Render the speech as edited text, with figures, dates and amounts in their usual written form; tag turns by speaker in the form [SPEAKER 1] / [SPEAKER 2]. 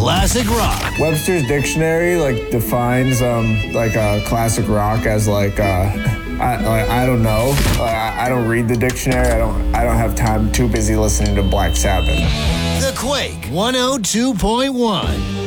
[SPEAKER 1] classic rock.
[SPEAKER 2] Webster's Dictionary defines classic rock as I don't know. I don't read the dictionary. I don't have time. Too busy listening to Black Sabbath.
[SPEAKER 1] The Quake 102.1.